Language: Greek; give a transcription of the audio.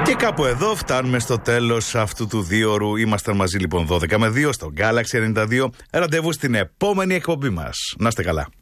Και κάπου εδώ φτάνουμε στο τέλος αυτού του 2ωρου. Είμαστε μαζί λοιπόν 12 με 2 στο Galaxy 92. Ραντεβού στην επόμενη εκπομπή μας. Να είστε καλά.